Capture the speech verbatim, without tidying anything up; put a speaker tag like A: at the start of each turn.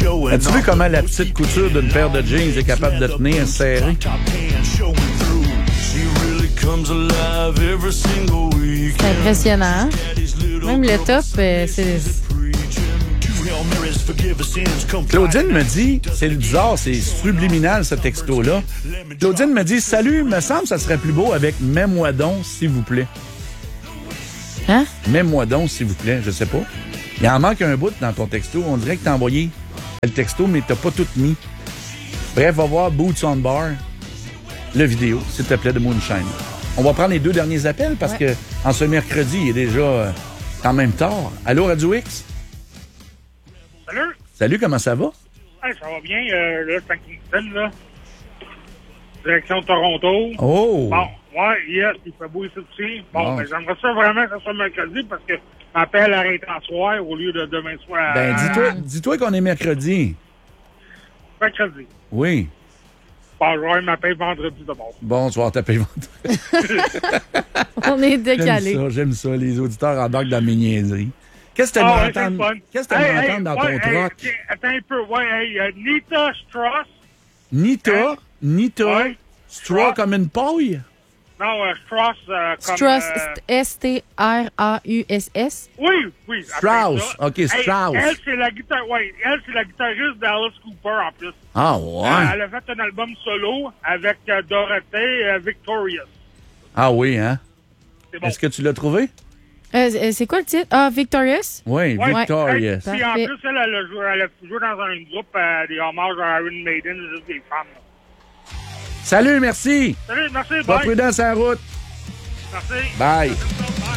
A: As-tu vu comment la petite couture d'une paire de jeans est capable de tenir serré?
B: C'est impressionnant. Hein? Même le top, euh, c'est...
A: Claudine me dit, c'est bizarre, c'est subliminal ce texto-là. Claudine me dit, salut, me semble que ça serait plus beau avec mets-moi donc, s'il vous plaît.
B: Hein?
A: Mets-moi donc, s'il vous plaît, je sais pas. Il en manque un bout dans ton texto. On dirait que t'as envoyé le texto, mais t'as pas tout mis. Bref, va voir Boots on Bar, le vidéo, s'il te plaît, de Moonshine. On va prendre les deux derniers appels parce ouais. que en ce mercredi, il est déjà euh, quand même tard. Allô, Radio X?
C: Salut!
A: Salut, comment ça va?
C: Hey, ça va bien. Euh, là, c'est à Kingston, là. Direction Toronto.
A: Oh!
C: Bon, ouais, yes, il fait beau ici aussi. Bon,
A: bon.
C: ben, j'aimerais ça vraiment que ça soit mercredi parce que m'appelle arrête en soir au lieu de demain soir.
A: Ben, dis-toi, dis-toi qu'on est mercredi.
C: Mercredi.
A: Oui.
C: Bon, je vais m'appeler vendredi d'abord.
A: Bonsoir, t'as payé vendredi.
B: On est décalé.
A: J'aime ça, j'aime ça. Les auditeurs embarquent dans mes niaiseries. Qu'est-ce que tu
C: ah,
A: aimerais
C: ouais,
A: entendre, qu'est-ce que tu aimerais
C: hey,
A: entendre
C: hey,
A: dans
C: ouais,
A: ton
C: hey,
A: truck?
C: Okay, attends un peu. Ouais, hey, uh, Nita Strauss.
A: Nita?
C: Hein?
A: Nita?
C: Ouais.
A: Straw comme une paille?
C: Non, uh, Strauss euh, comme...
B: Strauss,
C: euh...
B: S T R A U S S.
C: Oui, oui.
A: Strauss, OK,
C: hey,
A: Strauss.
C: Elle, c'est la guitare... ouais, elle, c'est la guitariste d'Alice Cooper, en plus.
A: Ah, ouais?
C: Euh, elle a fait un album solo avec euh, Dorothée et euh, Victorious.
A: Ah oui, hein?
C: C'est bon.
A: Est-ce que tu l'as trouvé?
B: Euh, c'est quoi le titre? Ah, Victorious?
A: Oui,
C: Ouais.
A: Victorious.
C: Hey, puis en plus, elle, elle, a joué, elle a joué dans un groupe euh, des hommages à Iron Maiden, juste des femmes. Là.
A: Salut, merci.
C: Salut, merci,
A: Pas
C: bye.
A: prudence en route.
C: Merci.
A: Bye.
C: Merci.